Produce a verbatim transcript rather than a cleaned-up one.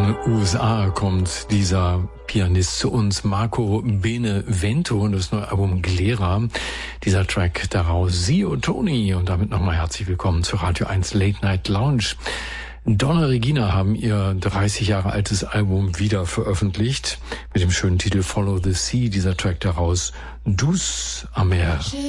den U S A kommt dieser Pianist zu uns, Marco Benevento, und das neue Album Glera. Dieser Track daraus, Zio Toni. Und damit nochmal herzlich willkommen zu Radio eins Late Night Lounge. Donna Regina haben ihr dreißig Jahre altes Album wieder veröffentlicht mit dem schönen Titel Follow the Sea. Dieser Track daraus, Douce Amère.